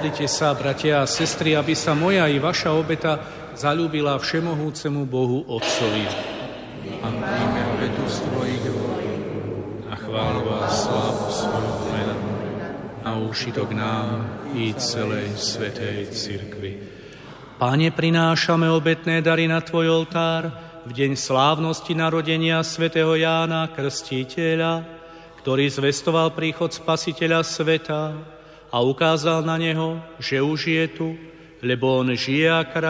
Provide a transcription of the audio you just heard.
Modlite sa, bratia a sestry, aby sa moja i vaša obeta zaľúbila všemohúcemu Bohu Otcovi. A príjme obetu z tvojich rúk Na chválu a slávu svojho mena, na úžitok nám i celej svätej cirkvi. Páne, prinášame obetné dary na tvoj oltár v deň slávnosti narodenia svätého Jána Krstiteľa, ktorý zvestoval príchod Spasiteľa sveta a ukázal na neho, že už je tu, lebo on žije a kráľuje